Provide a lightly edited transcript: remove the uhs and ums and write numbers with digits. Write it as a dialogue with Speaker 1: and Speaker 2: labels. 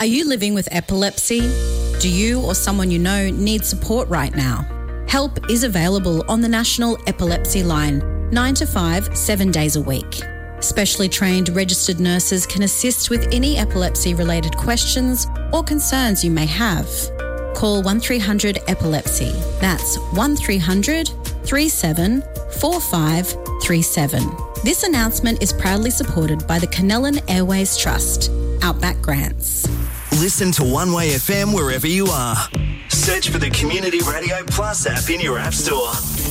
Speaker 1: Are you living with epilepsy? Do you or someone you know need support right now? Help is available on the National Epilepsy Line, 9 to 5, 7 days a week. Specially trained registered nurses can assist with any epilepsy-related questions or concerns you may have. Call 1300 Epilepsy. That's 1300 37 4537. This announcement is proudly supported by the Canellan Airways Trust. Outback Grants.
Speaker 2: Listen to One Way FM wherever you are. Search for the Community Radio Plus app in your app store.